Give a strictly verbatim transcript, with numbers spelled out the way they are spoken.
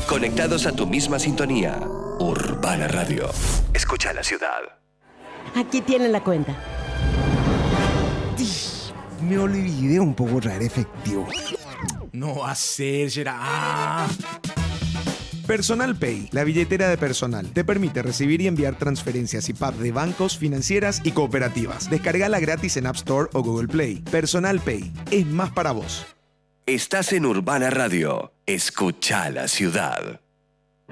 Conectados a tu misma sintonía. Urbana Radio. Escucha la ciudad. Aquí tienen la cuenta. Me olvidé un poco traer efectivo. No hacer, será. Personal Pay, la billetera de personal, te permite recibir y enviar transferencias y P A P de bancos, financieras y cooperativas. Descárgala gratis en App Store o Google Play. Personal Pay, es más para vos. Estás en Urbana Radio. Escucha la ciudad.